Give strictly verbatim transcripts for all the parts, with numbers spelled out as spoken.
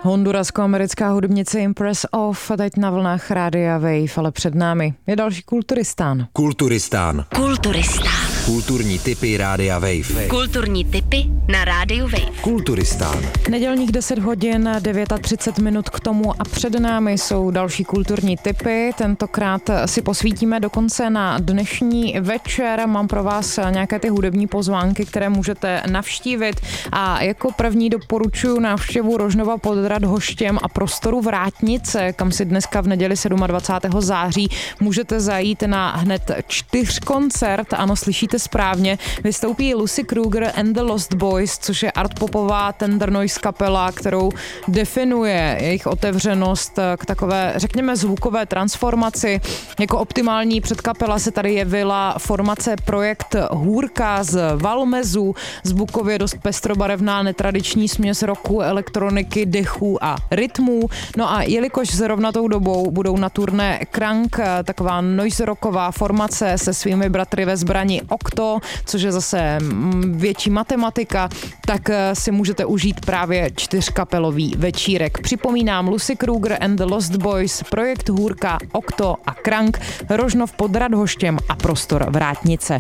Hondurasko-americká hudebnice Impress Off a teď na vlnách Rádia Wave, ale před námi je další Kulturistán. Kulturistán. Kulturistán. Kulturní tipy Rádia Wave. Kulturní tipy na Rádiu Wave. Kulturistán. Nedělních deset hodin, třicet devět minut k tomu a před námi jsou další kulturní tipy. Tentokrát si posvítíme dokonce na dnešní večer. Mám pro vás nějaké ty hudební pozvánky, které můžete navštívit a jako první doporučuji návštěvu Rožnova pod Radhoštěm a prostoru Vrátnice, kam si dneska v neděli dvacátého sedmého září můžete zajít na hned čtyřkoncert. Ano, slyšíte správně, vystoupí Lucy Kruger and the Lost Boys, což je artpopová tender noise kapela, kterou definuje jejich otevřenost k takové, řekněme, zvukové transformaci. Jako optimální předkapela se tady jevila formace Projekt Hůrka z Valmezu, zvukově dost pestrobarevná netradiční směs rocku, elektroniky, dechů a rytmů. No a jelikož zrovna tou dobou budou na turné Krank, taková noise rocková formace se svými bratry ve zbrani Okto, což je zase větší matematika, tak si můžete užít právě čtyřkapelový večírek. Připomínám Lucy Kruger and the Lost Boys, Projekt Hůrka, Okto a Krank, Rožnov pod Radhoštěm a prostor Vrátnice.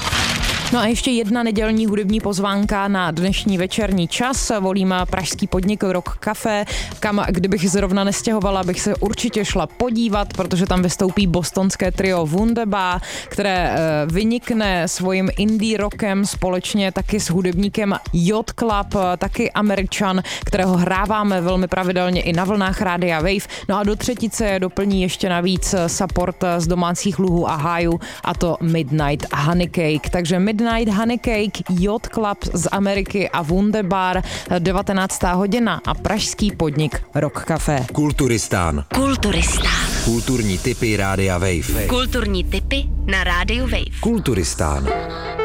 No a ještě jedna nedělní hudební pozvánka na dnešní večerní čas. Volím pražský podnik Rock Café, kam kdybych zrovna nestěhovala, bych se určitě šla podívat, protože tam vystoupí bostonské trio Wunderbar, které vynikne svým indie rockem společně taky s hudebníkem Yacht Club, taky Američan, kterého hráváme velmi pravidelně i na vlnách Rádia Wave. No a do třetice doplní ještě navíc support z domácích luhů a hájů, a to Midnight Honey Cake. Takže Midnight Honey Cake, Yacht Club z Ameriky a Wunderbar, devatenáctá hodina a pražský podnik Rock Café. Kulturistán. Kulturistán. Kulturní tipy Rádia Wave. Kulturní tipy na Rádiu Wave. Kulturistán.